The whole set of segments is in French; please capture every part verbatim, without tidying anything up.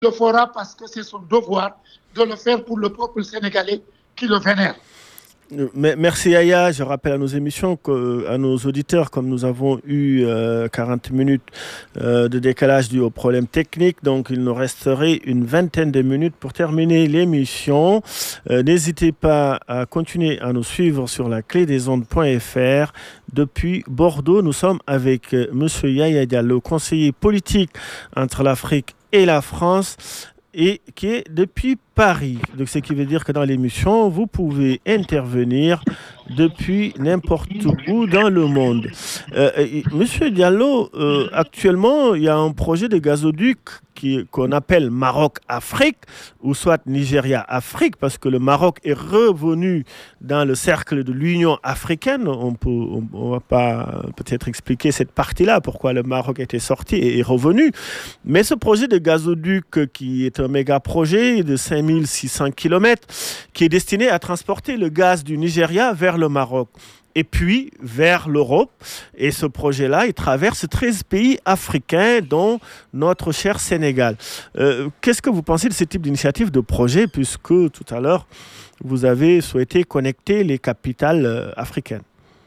le fera parce que c'est son devoir de le faire pour le peuple sénégalais qui le vénère. Merci Yaya. Je rappelle à nos émissions, que, à nos auditeurs, comme nous avons eu euh, quarante minutes euh, de décalage dû aux problèmes techniques, donc il nous resterait une vingtaine de minutes pour terminer l'émission. Euh, n'hésitez pas à continuer à nous suivre sur la clé des ondes point f r. Depuis Bordeaux, nous sommes avec euh, Monsieur Yaya Diallo, conseiller politique entre l'Afrique et la France, et qui est depuis Paris. Donc, ce qui veut dire que dans l'émission, vous pouvez intervenir depuis n'importe où dans le monde. Euh, Monsieur Diallo, euh, actuellement, il y a un projet de gazoduc qui, qu'on appelle Maroc-Afrique, ou soit Nigeria-Afrique, parce que le Maroc est revenu dans le cercle de l'Union africaine. On peut, on, on va pas peut-être expliquer cette partie-là, pourquoi le Maroc était sorti et est revenu. Mais ce projet de gazoduc, qui est un méga projet de cinq mille six cents kilomètres, qui est destiné à transporter le gaz du Nigeria vers le Maroc et puis vers l'Europe. Et ce projet-là, il traverse treize pays africains, dont notre cher Sénégal. Euh, qu'est-ce que vous pensez de ce type d'initiative, de projet, puisque tout à l'heure, vous avez souhaité connecter les capitales euh, africaines?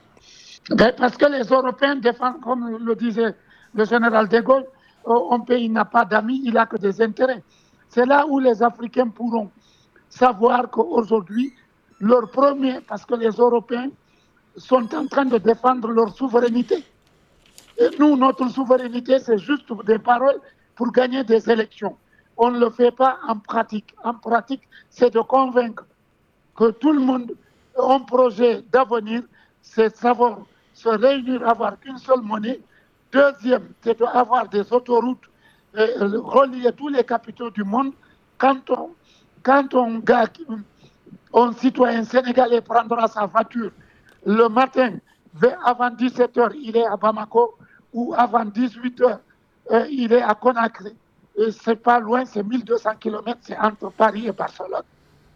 Ben, parce que les Européens défendent, comme le disait le général de Gaulle, un pays n'a pas d'amis, il n'a que des intérêts. C'est là où les Africains pourront savoir qu'aujourd'hui, leur premier, parce que les Européens sont en train de défendre leur souveraineté. Et nous, notre souveraineté, c'est juste des paroles pour gagner des élections. On ne le fait pas en pratique. En pratique, c'est de convaincre que tout le monde a un projet d'avenir, c'est savoir se réunir, avoir qu'une seule monnaie. Deuxième, c'est d'avoir des autoroutes, euh, relier tous les capitaux du monde. Quand on, quand on gars, un citoyen sénégalais prendra sa voiture le matin, avant dix-sept heures, il est à Bamako, ou avant dix-huit heures, euh, il est à Conakry. Et c'est pas loin, c'est mille deux cents kilomètres, c'est entre Paris et Barcelone.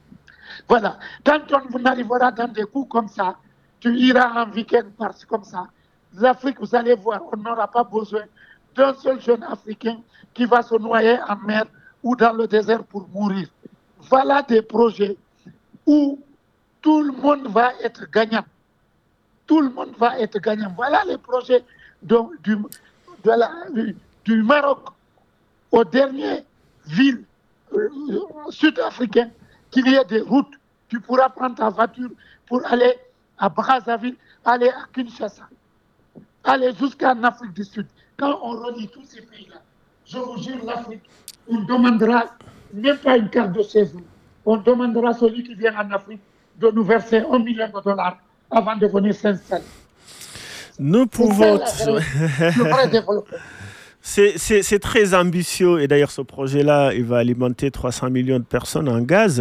Voilà. Quand on arrivera dans des coups comme ça, tu iras en week-end parce comme ça. L'Afrique, vous allez voir, on n'aura pas besoin d'un seul jeune Africain qui va se noyer en mer ou dans le désert pour mourir. Voilà des projets où tout le monde va être gagnant. Tout le monde va être gagnant. Voilà les projets de, du, de la, du, du Maroc aux dernières villes euh, sud-africaines, qu'il y ait des routes. Tu pourras prendre ta voiture pour aller à Brazzaville, aller à Kinshasa, aller jusqu'en Afrique du Sud. Quand on relie tous ces pays-là, je vous jure, l'Afrique, on demandera même pas une carte de séjour. On demandera à celui qui vient en Afrique de nous verser un million de dollars avant de venir s'installer. Nous pouvons... Le vrai développement. C'est, c'est, c'est très ambitieux, et d'ailleurs ce projet-là, il va alimenter trois cents millions de personnes en gaz.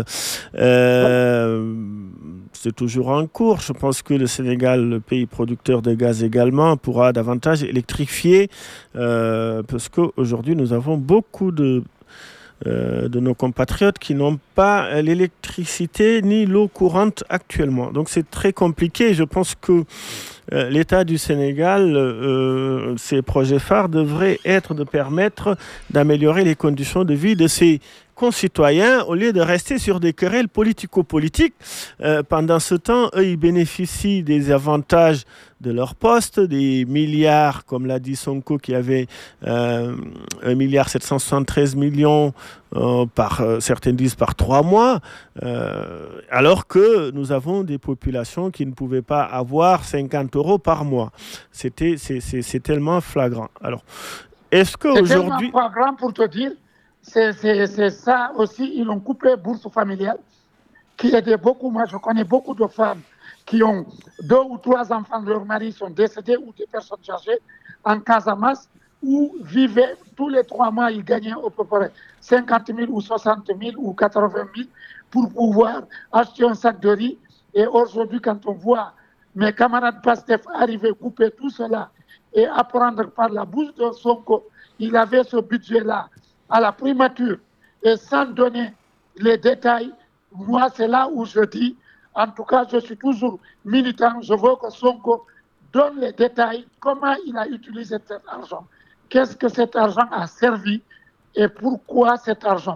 Euh, c'est toujours en cours. Je pense que le Sénégal, le pays producteur de gaz également, pourra davantage électrifier, euh, parce qu'aujourd'hui nous avons beaucoup de Euh, de nos compatriotes qui n'ont pas l'électricité ni l'eau courante actuellement. Donc c'est très compliqué. Je pense que euh, l'État du Sénégal, euh, ses projets phares devraient être de permettre d'améliorer les conditions de vie de ses concitoyens au lieu de rester sur des querelles politico-politiques. Euh, pendant ce temps, eux, ils bénéficient des avantages de leur poste, des milliards, comme l'a dit Sonko, qui avait euh, un milliard sept cent soixante-treize millions euh, par, euh, certains disent par trois mois, euh, alors que nous avons des populations qui ne pouvaient pas avoir cinquante euros par mois. C'était, c'est, c'est, c'est tellement flagrant. Alors, est-ce qu'aujourd'hui... C'est tellement flagrant pour te dire, c'est, c'est, c'est ça aussi, ils ont coupé bourse familiale, qui aidait beaucoup. Moi, je connais beaucoup de femmes qui ont deux ou trois enfants, leurs maris sont décédés, ou des personnes âgées en Casamance, où vivaient tous les trois mois, ils gagnaient à peu près cinquante mille ou soixante mille ou quatre-vingt mille pour pouvoir acheter un sac de riz. Et aujourd'hui, quand on voit mes camarades Pastef arriver, couper tout cela et apprendre par la bouche de Sonko, il avait ce budget-là à la primature et sans donner les détails. Moi, c'est là où je dis, en tout cas, je suis toujours militant, je veux que Sonko donne les détails, comment il a utilisé cet argent, qu'est-ce que cet argent a servi, et pourquoi cet argent.